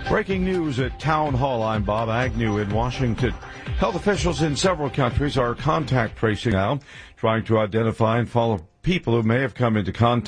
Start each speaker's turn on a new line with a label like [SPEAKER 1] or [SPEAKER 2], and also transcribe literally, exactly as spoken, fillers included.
[SPEAKER 1] Breaking news at Town Hall. I'm Bob Agnew in Washington. Health officials in several countries are contact tracing now, trying to identify and follow people who may have come into contact